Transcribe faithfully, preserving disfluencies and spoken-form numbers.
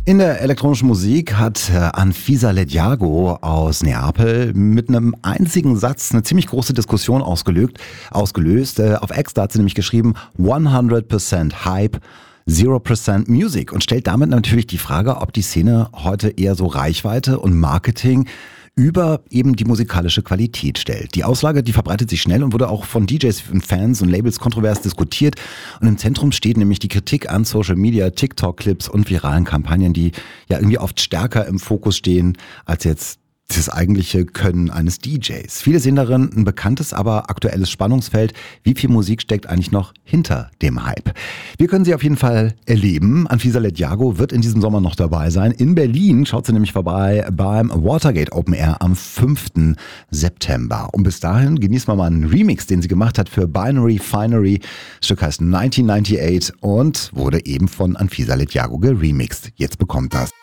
In der elektronischen Musik hat äh, Anfisa Leggjago aus Neapel mit einem einzigen Satz eine ziemlich große Diskussion ausgelöst. ausgelöst. Äh, auf X, da hat sie nämlich geschrieben, hundert Prozent Hype, null Prozent Music, und stellt damit natürlich die Frage, ob die Szene heute eher so Reichweite und Marketing über eben die musikalische Qualität stellt. Die Aussage, die verbreitet sich schnell und wurde auch von D Js und Fans und Labels kontrovers diskutiert. Und im Zentrum steht nämlich die Kritik an Social Media, TikTok-Clips und viralen Kampagnen, die ja irgendwie oft stärker im Fokus stehen als jetzt das eigentliche Können eines D Js. Viele sehen darin ein bekanntes, aber aktuelles Spannungsfeld. Wie viel Musik steckt eigentlich noch hinter dem Hype? Wir können sie auf jeden Fall erleben. Anfisa Leggjago wird in diesem Sommer noch dabei sein. In Berlin schaut sie nämlich vorbei beim Watergate Open Air am fünften September. Und bis dahin genießt man mal einen Remix, den sie gemacht hat für Binary Finery. Das Stück heißt neunzehnhundertachtzig und wurde eben von Anfisa Leggjago geremixed. Jetzt bekommt das